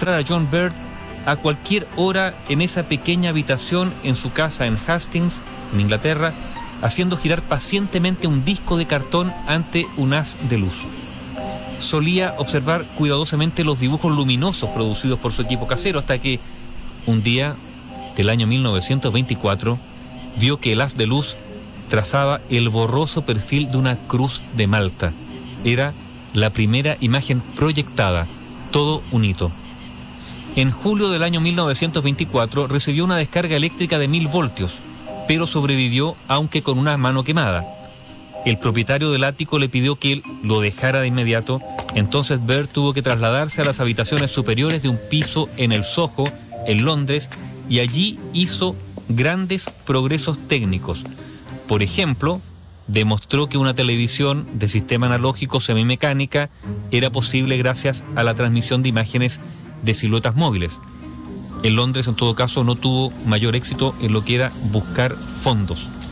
a John Bird a cualquier hora en esa pequeña habitación en su casa en Hastings, en Inglaterra, haciendo girar pacientemente un disco de cartón ante un haz de luz. Solía observar cuidadosamente los dibujos luminosos producidos por su equipo casero, hasta que un día del año 1924 vio que el haz de luz trazaba el borroso perfil de una cruz de Malta. Era la primera imagen proyectada, todo un hito. En julio del año 1924 recibió una descarga eléctrica de 1000 voltios, pero sobrevivió aunque con una mano quemada. El propietario del ático le pidió que él lo dejara de inmediato, entonces Bird tuvo que trasladarse a las habitaciones superiores de un piso en el Soho, en Londres, y allí hizo grandes progresos técnicos. Por ejemplo, demostró que una televisión de sistema analógico semimecánica era posible gracias a la transmisión de imágenes de siluetas móviles. En Londres, en todo caso, no tuvo mayor éxito en lo que era buscar fondos.